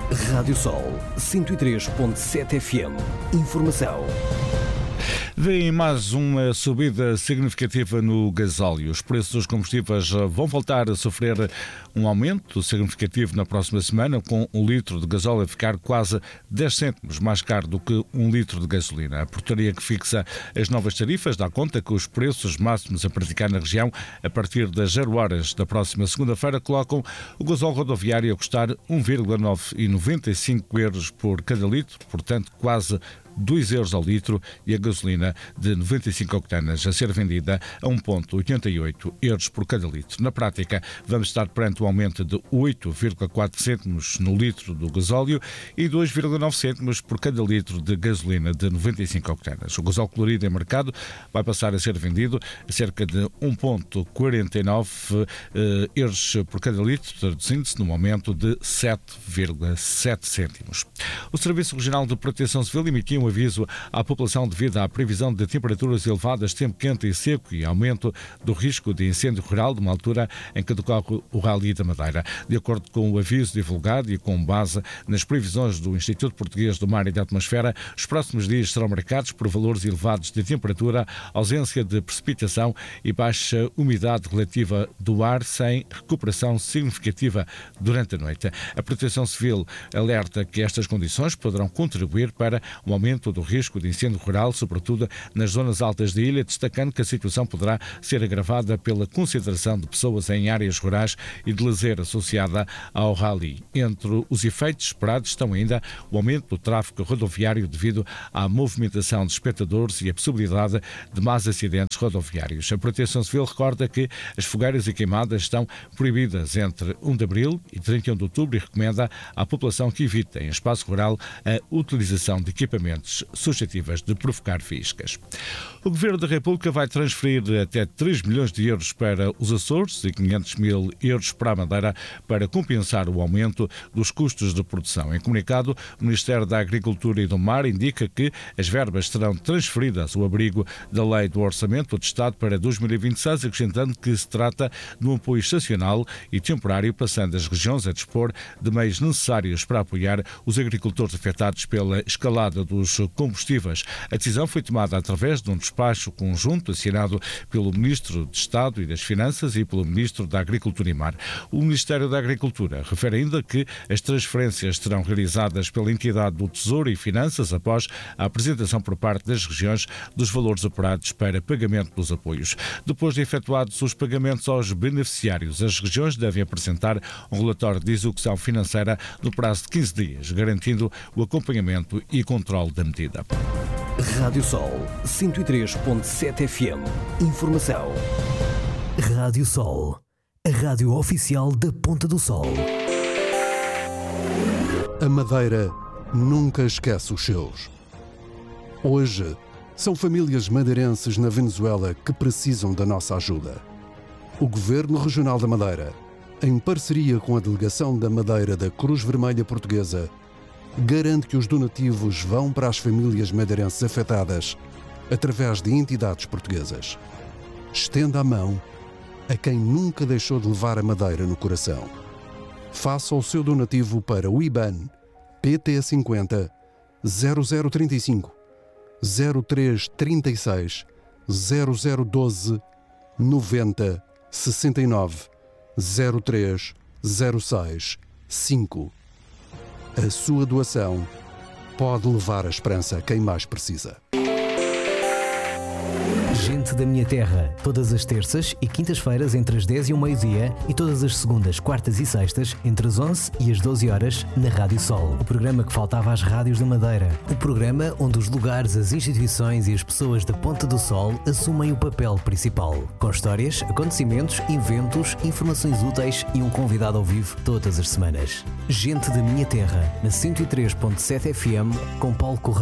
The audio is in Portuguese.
Rádio Sol 103.7 FM. Informação. Vem mais uma subida significativa no gasóleo. Os preços dos combustíveis vão voltar a sofrer um aumento significativo na próxima semana, com um litro de gasóleo a ficar quase 10 cêntimos mais caro do que um litro de gasolina. A portaria que fixa as novas tarifas dá conta que os preços máximos a praticar na região, a partir das 0 horas da próxima segunda-feira, colocam o gasóleo rodoviário a custar 1,95 euros por cada litro, portanto quase 2 euros ao litro, e a gasolina de 95 octanas a ser vendida a 1,88 euros por cada litro. Na prática, vamos estar perante um aumento de 8,4 cêntimos no litro do gasóleo e 2,9 cêntimos por cada litro de gasolina de 95 octanas. O gasóleo colorido em mercado vai passar a ser vendido a cerca de 1,49 euros por cada litro, traduzindo-se num aumento de 7,7 cêntimos. O Serviço Regional de Proteção Civil emitiu um aviso à população devido à previsão de temperaturas elevadas, tempo quente e seco e aumento do risco de incêndio rural numa altura em que decorre o Rally da Madeira. De acordo com o aviso divulgado e com base nas previsões do Instituto Português do Mar e da Atmosfera, os próximos dias serão marcados por valores elevados de temperatura, ausência de precipitação e baixa umidade relativa do ar, sem recuperação significativa durante a noite. A Proteção Civil alerta que estas condições poderão contribuir para o aumento do risco de incêndio rural, sobretudo nas zonas altas da ilha, destacando que a situação poderá ser agravada pela concentração de pessoas em áreas rurais e de lazer associada ao rally. Entre os efeitos esperados estão ainda o aumento do tráfego rodoviário devido à movimentação de espectadores e a possibilidade de mais acidentes rodoviários. A Proteção Civil recorda que as fogueiras e queimadas estão proibidas entre 1 de abril e 31 de outubro e recomenda à população que evite em espaço rural a utilização de equipamentos suscetíveis de provocar faíscas. O Governo da República vai transferir até 3 milhões de euros para os Açores e 500 mil euros para a Madeira para compensar o aumento dos custos de produção. Em comunicado, o Ministério da Agricultura e do Mar indica que as verbas serão transferidas ao abrigo da Lei do Orçamento do Estado para 2026, acrescentando que se trata de um apoio estacional e temporário, passando as regiões a dispor de meios necessários para apoiar os agricultores afetados pela escalada dos combustíveis. A decisão foi tomada através de um despacho conjunto assinado pelo Ministro de Estado e das Finanças e pelo Ministro da Agricultura e Mar. O Ministério da Agricultura refere ainda que as transferências serão realizadas pela entidade do Tesouro e Finanças após a apresentação por parte das regiões dos valores apurados para pagamento dos apoios. Depois de efetuados os pagamentos aos beneficiários, as regiões devem apresentar um relatório de execução financeira no prazo de 15 dias, garantindo o acompanhamento e controle da medida. Rádio Sol 103.7 FM. Informação. Rádio Sol, a rádio oficial da Ponta do Sol. A Madeira nunca esquece os seus. Hoje, são famílias madeirenses na Venezuela que precisam da nossa ajuda. O Governo Regional da Madeira, em parceria com a Delegação da Madeira da Cruz Vermelha Portuguesa, garante que os donativos vão para as famílias madeirenses afetadas através de entidades portuguesas. Estenda a mão a quem nunca deixou de levar a Madeira no coração. Faça o seu donativo para o IBAN PT 50 0035 0336 0012 90 69 03 06 5. A sua doação pode levar a esperança a quem mais precisa. Gente da Minha Terra, todas as terças e quintas-feiras entre as 10 e o meio-dia e todas as segundas, quartas e sextas entre as 11 e as 12 horas na Rádio Sol. O programa que faltava às rádios da Madeira. O programa onde os lugares, as instituições e as pessoas da Ponta do Sol assumem o papel principal. Com histórias, acontecimentos, eventos, informações úteis e um convidado ao vivo todas as semanas. Gente da Minha Terra, na 103.7 FM, com Paulo Correia.